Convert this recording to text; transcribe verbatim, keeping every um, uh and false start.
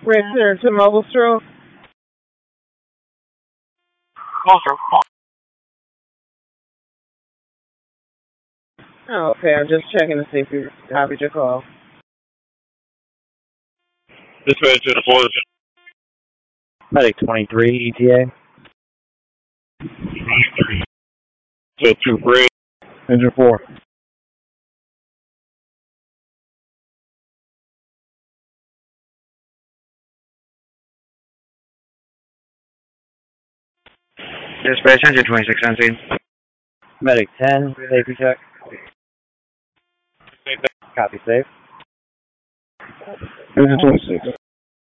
Racer to Mobile Stroke. Mobile Stroke. Oh, okay, I'm just checking to see if you copied your call. Dispatch to the force. Medic twenty-three, E T A. So two Fred. Engine four. Dispatch, engine twenty-six on scene. Medic ten, safety check. Copy, safe. Engine twenty-six.